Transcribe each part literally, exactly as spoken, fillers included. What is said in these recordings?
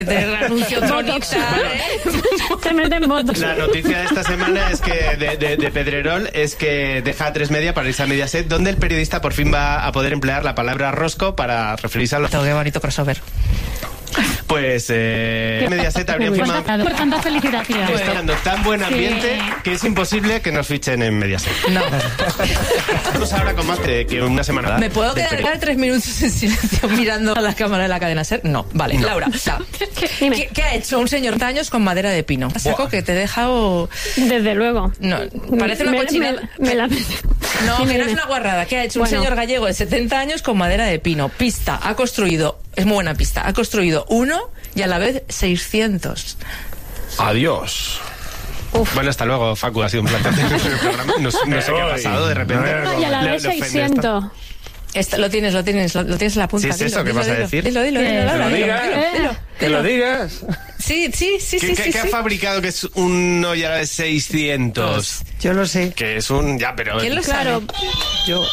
de anuncio tronista, ¿eh? Se meten votos. La noticia de esta semana es que de, de, de Pedrerol es que deja a tres media para irse a Mediaset, donde el periodista por fin va a poder emplear la palabra rosco para referirse a los... Qué bonito crossover. Pues eh, Mediaset habría firmado... Por tanta felicitación. Está dando tan buen ambiente Sí. que es imposible que nos fichen en Mediaset. No. Vamos ahora con más que, que una semana. ¿Me puedo de quedar tres minutos en silencio mirando a la cámara de la cadena SER? No. Vale, no. Laura. No. Dime. ¿Qué, ¿Qué ha hecho un señor taños con madera de pino? Saco que te deja o... Desde luego. No, parece una Me- cochinada. Me, me la... No, Dime, que no es dime. una guarrada. ¿Qué ha hecho un Bueno. señor gallego de setenta años con madera de pino? Pista, ha construido, es muy buena pista, ha construido uno y a la vez seiscientos. Adiós. Bueno, hasta luego, Facu, ha sido un placer tener el programa. No, no sé qué ha pasado, de repente. Y a la Le- vez le ofende seiscientos. Esto, lo tienes, lo tienes, lo, lo tienes en la punta. Sí, es dilo, eso, ¿qué dilo, vas a dilo, decir? Dilo, dilo, dilo, Que Laura, lo dilo, digas. dilo, dilo. Que lo digas. Sí, sí, sí, ¿Qué, sí, qué- sí, qué ha sí. fabricado que es uno y ahora es seiscientos? Yo lo sé. Que es un... Ya, pero... ¿Quién lo Claro. sabe? Yo.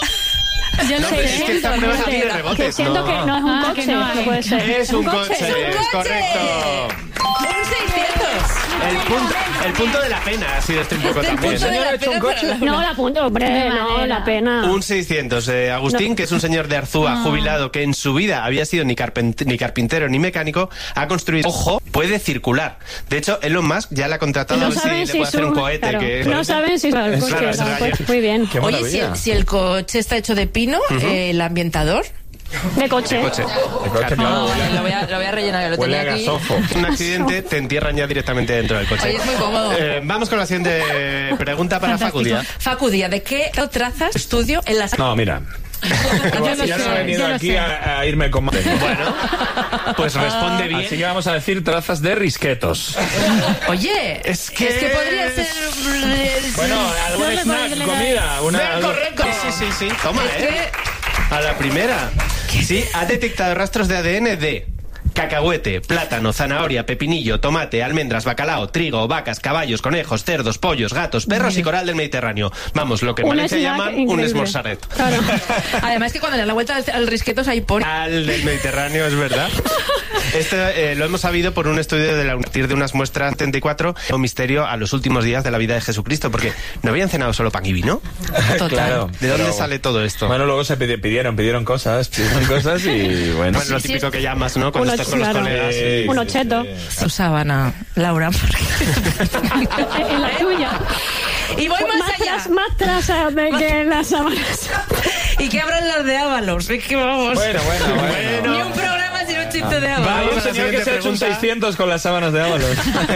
Yo No, sé, pero es que esta prueba no tiene que rebotes, siento no. que no es un Ah, coche, que no no, hay. puede ser. Es un coche, ¡Es un es coche! correcto. Un seiscientos. El punto, el punto de la pena ha sido este un poco también. punto de señor la ha hecho un pena para coche. Laura. No, la punto, hombre, De no, madera. la pena. Un seiscientos. Eh, Agustín, que es un señor de Arzúa, Ah. jubilado, que en su vida había sido ni, carpent- ni carpintero ni mecánico, ha construido... Ojo, puede circular. De hecho, Elon Musk ya le ha contratado a ver si le puede hacer un cohete. claro, que... no saben si es el Es coche. claro, no, será pues, ya. muy bien. Qué Oye, si maravilla. el, si el coche está hecho de pino, eh, el ambientador... De coche. Coche. El coche, Claro. claro, Ay, lo, voy a, lo voy a rellenar, que lo huele tenía a aquí. gasofo. Un accidente, te entierran ya directamente dentro del coche. Oye, es muy cómodo. Eh, vamos con la siguiente pregunta para Facu Díaz. Facu Díaz, ¿de qué trazas estudio en las... No, mira. Yo lo ya sé, no he venido yo lo aquí sé. a, a irme con... Bueno, pues responde bien. Así que vamos a decir trazas de risquetos. Oye, Es que- es que podría ser... Bueno, algún No le snack, vale, comida. Una, Ven, correcto. Sí, sí, sí. Toma, Es eh. que... A la primera. Sí, ha detectado rastros de A D N de cacahuete, plátano, zanahoria, pepinillo, tomate, almendras, bacalao, trigo, vacas, caballos, conejos, cerdos, pollos, gatos, perros y coral del Mediterráneo. Vamos, lo que en Un Valencia snack llaman un increíble. esmorzaret. Claro. Además que cuando le dan la vuelta al, al risquetos ahí pone... Al del Mediterráneo, es verdad. Esto eh, lo hemos sabido por un estudio de la a partir de unas muestras setenta y cuatro, un misterio a los últimos días de la vida de Jesucristo, porque no habían cenado solo pan y vino. Total. Claro. ¿De dónde Pero- sale todo esto? Bueno, luego se pidi- pidieron, pidieron cosas, pidieron cosas y bueno. Bueno, lo sí, típico es- que llamas, ¿no? Cuando Uno- estás con los claro. colegas. Sí, Un sí, ocheto. sí. Su sábana, Laura. En la tuya. Y voy más allá. tras, más trazas de que en las sábanas. Y que abran las de Ábalos. Es que vamos. Bueno, bueno, bueno. Ni un programa sin un chiste de Hay Ábalos. un Vamos a la señor que siguiente se ha hecho un pregunta. seiscientos con las sábanas de Ábalos.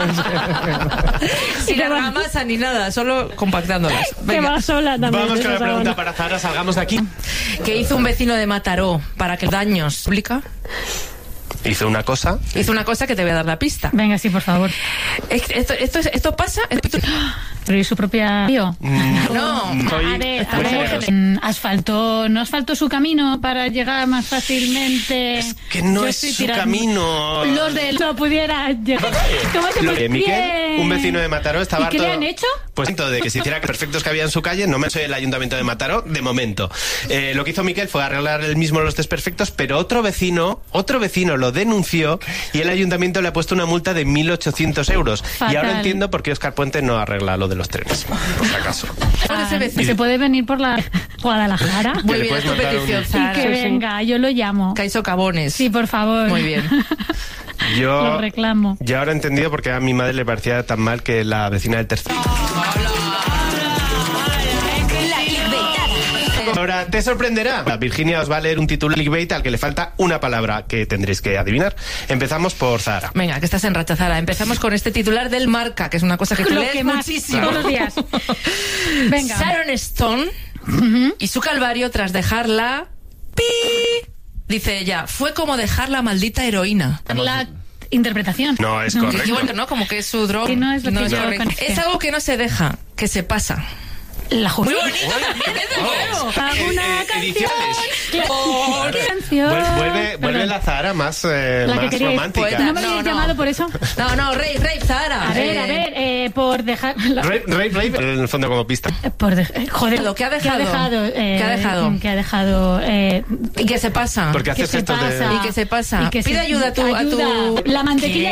Sin argamasa ni nada, solo compactándolas. Que Venga. va sola también. Vamos de con la esa pregunta sábana. para Zara, salgamos de aquí. ¿Qué hizo un vecino de Mataró para que daños? ¿Explica? Hizo una cosa. Hizo una cosa que te voy a dar la pista. Venga, sí, por favor. Es- Esto, esto, es- esto pasa. Pero ¿y su propia tío? No. Soy A ver, a muy ver, generoso. mm, asfaltó, ¿no asfaltó su camino para llegar más fácilmente? Es que no Yo es estoy su tirando- camino. Los de no pudiera llegar. ¿Cómo te Lo de Miquel, Bien. un vecino de Mataró, estaba ¿Y qué harto- le han hecho? Pues harto de que se hiciera perfectos que había en su calle. No me soy el ayuntamiento de Mataró, de momento. Eh, lo que hizo Miquel fue arreglar él mismo los desperfectos, pero otro vecino, otro vecino lo denunció y el ayuntamiento le ha puesto una multa de mil ochocientos euros. Fatal. Y ahora entiendo por qué Óscar Puente no arregla lo de los trenes, por si acaso. Con ese vecino. ¿Se puede venir por la Guadalajara? Muy Que le bien, puedes es tu mandar petición, un- Y Zara. que venga, yo lo llamo. Caiso Cabones. Sí, por favor. Muy bien. Yo, Lo reclamo. yo ahora he entendido por qué a mi madre le parecía tan mal que la vecina del tercer. Ahora te sorprenderá. Virginia os va a leer un título clickbait al que le falta una palabra que tendréis que adivinar. Empezamos por Zara. Venga, que estás en racha, Zara. Empezamos con este titular del Marca, que es una cosa que tú Lo lees que más, muchísimo. todos los días. Venga. Sharon Stone y su calvario tras dejarla... ¡Pi! Dice ella, fue como dejar la maldita heroína. La interpretación. No, es Que correcto. igual que no, como que es su droga. Que no es lo que yo correcto. conocía. Es algo que no se deja, que se pasa. La Muy justicia. bonito también, es de nuevo. Hago una Eh, canción. ediciones. Oh, ¿qué canción? Vuel- Vuelve, vuelve Perdón. la Zahara más, eh, La que más queríais, romántica. poeta. ¿No me No, habéis no. llamado por eso? No, no, Rey, Rey, Zara. A ver, Eh, a ver, eh, por dejar... la- Rave, rave, rave, en el fondo como pista. Por de- eh, joder, Lo que ha dejado. ¿Qué ha dejado? eh, ¿Qué ha dejado? ¿Qué ha dejado? eh, ¿Y qué se pasa? Porque ¿Qué haces se gestos de... pasa? ¿Y qué se pasa? Y que Pide se- ayuda a tu- a tu- ayuda. La mantequilla